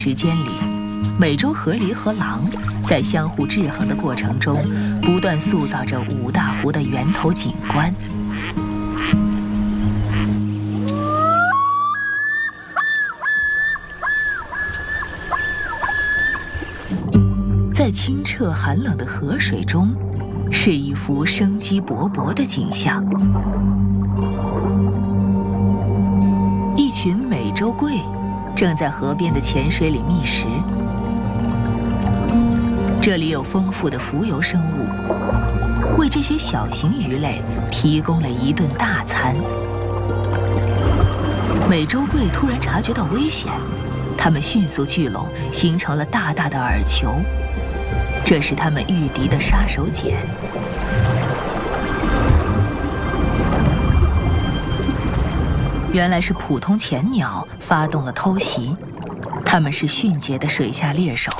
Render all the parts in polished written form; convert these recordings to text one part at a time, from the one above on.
时间里，美洲河狸和狼在相互制衡的过程中，不断塑造着五大湖的源头景观。在清澈寒冷的河水中，是一幅生机勃勃的景象。一群美洲龟正在河边的浅水里觅食。这里有丰富的浮游生物，为这些小型鱼类提供了一顿大餐。美洲龟突然察觉到危险，它们迅速聚拢，形成了大大的饵球，这是它们御敌的杀手锏。原来是普通潜鸟发动了偷袭，它们是迅捷的水下猎手。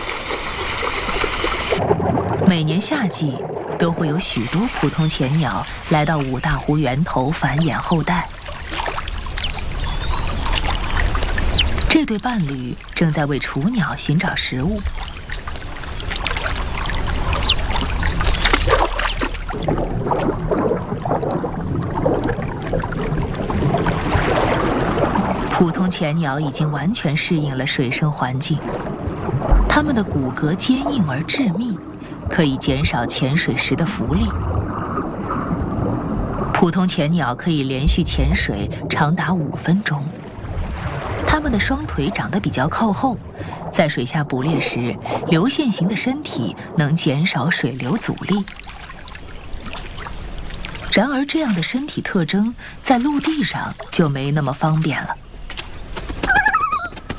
每年夏季都会有许多普通潜鸟来到五大湖源头繁衍后代。这对伴侣正在为雏鸟寻找食物。普通潜鸟已经完全适应了水生环境，它们的骨骼坚硬而致密，可以减少潜水时的浮力。普通潜鸟可以连续潜水长达5分钟。它们的双腿长得比较靠后，在水下捕猎时，流线型的身体能减少水流阻力。然而，这样的身体特征在陆地上就没那么方便了。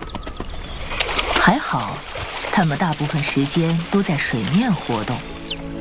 还好，它们大部分时间都在水面活动，